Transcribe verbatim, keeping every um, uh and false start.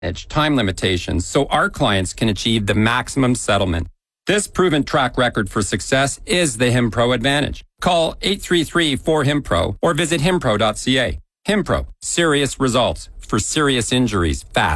time limitations so our clients can achieve the maximum settlement. This proven track record for success is the HimPro Advantage. Call eight three three, four, H I M P R O or visit himpro dot c a. HimPro, serious results for serious injuries fast.